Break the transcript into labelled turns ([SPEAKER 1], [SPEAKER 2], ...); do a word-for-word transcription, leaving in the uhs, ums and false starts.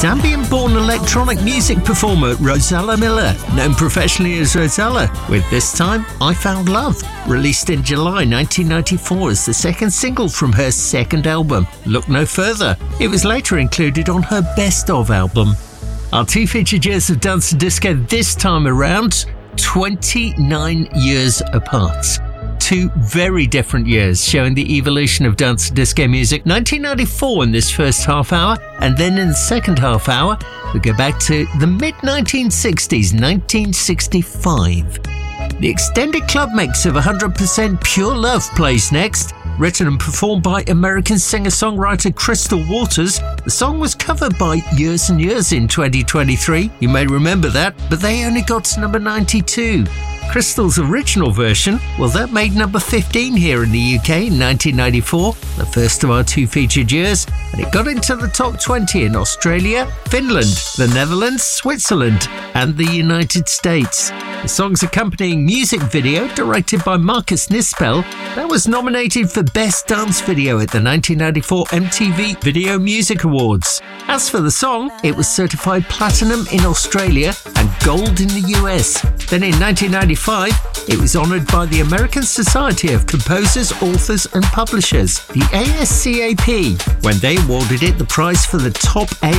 [SPEAKER 1] Zambian-born electronic music performer Rosella Miller, known professionally as Rosella, with this time I Found Love, released in July nineteen ninety-four as the second single from her second album, Look No Further. It was later included on her Best Of album. Our two featured years of dance and disco this time around, twenty-nine years apart. Two very different years showing the evolution of dance and disco music. nineteen ninety-four in this first half hour, and then in the second half hour we go back to the mid nineteen sixties, nineteen sixty-five. The extended club mix of one hundred percent Pure Love plays next. Written and performed by American singer-songwriter Crystal Waters, the song was covered by Years and Years in twenty twenty-three. You may remember that, but they only got to number ninety-two. Crystal's original version, well, that made number fifteen here in the U K in nineteen ninety-four, the first of our two featured years, and it got into the top twenty in Australia, Finland, the Netherlands, Switzerland, and the United States. The song's accompanying music video, directed by Marcus Nispel, that was nominated for Best Dance Video at the nineteen ninety-four M T V Video Music Awards. As for the song, it was certified platinum in Australia and gold in the U S. Then in nineteen ninety-five, it was honoured by the American Society of Composers, Authors and Publishers, the A S C A P, when they awarded it the prize for the top A